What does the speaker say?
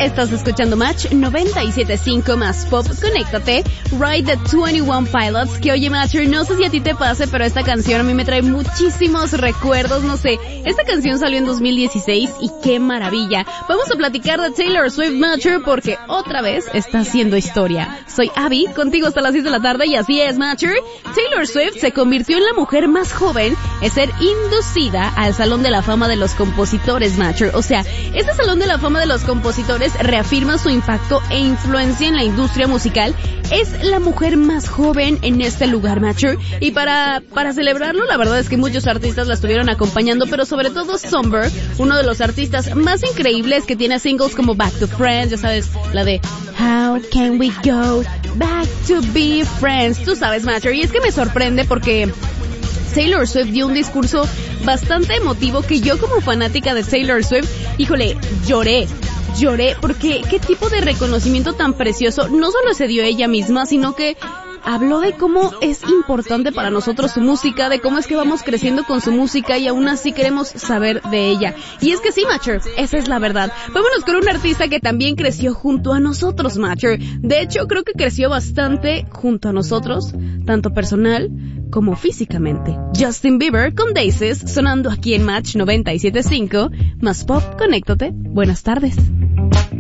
estás escuchando Match 97.5 más pop. Conéctate, Ride the 21 Pilots, que oye Matcher, no sé si a ti te pase, pero esta canción a mí me trae muchísimos recuerdos, no sé, esta canción salió en 2016 y qué maravilla. Vamos a platicar de Taylor Swift, Matcher, porque otra vez está haciendo historia. Soy Abby, contigo hasta las 6 de la tarde y así es, Matcher. Taylor Swift se convirtió en la mujer más joven en ser inducida al Salón de la Fama de los Compositores, Matcher. O sea, este Salón de la Fama de los Compositores reafirma su impacto e influencia en la industria musical. Es la mujer más joven en este lugar, Matcher. Y para celebrarlo, la verdad es que muchos artistas la estuvieron acompañando, pero sobre todo Somber, uno de los artistas más increíbles que tiene singles como Back to Friends, ya sabes, la de How Can We Go Back to Be Friends. Tú sabes, Matcher. Y es que me sorprende porque Taylor Swift dio un discurso bastante emotivo que yo como fanática de Taylor Swift, híjole, lloré porque qué tipo de reconocimiento tan precioso no solo se dio ella misma, sino que habló de cómo es importante para nosotros su música, de cómo es que vamos creciendo con su música y aún así queremos saber de ella. Y es que sí, Matcher, esa es la verdad. Vámonos con un artista que también creció junto a nosotros, Matcher. De hecho, creo que creció bastante junto a nosotros, tanto personal como físicamente. Justin Bieber con Daisies, sonando aquí en Match 97.5, más pop, conéctate. Buenas tardes.